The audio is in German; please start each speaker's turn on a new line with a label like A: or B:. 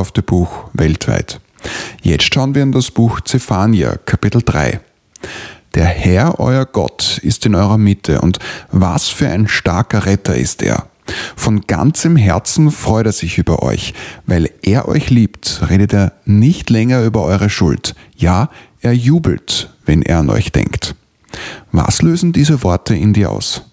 A: meistverkaufte Buch weltweit. Jetzt schauen wir in das Buch Zephania, Kapitel 3. Der Herr, euer Gott, ist in eurer Mitte, und was für ein starker Retter ist er. Von ganzem Herzen freut er sich über euch. Weil er euch liebt, redet er nicht länger über eure Schuld. Ja, er jubelt, wenn er an euch denkt. Was lösen diese Worte in dir aus?